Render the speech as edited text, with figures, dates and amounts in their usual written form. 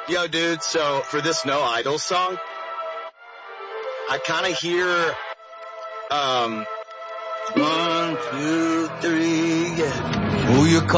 Yo, dude, so for this No Idol song, I kind of hear, 1, 2, 3, yeah. Who you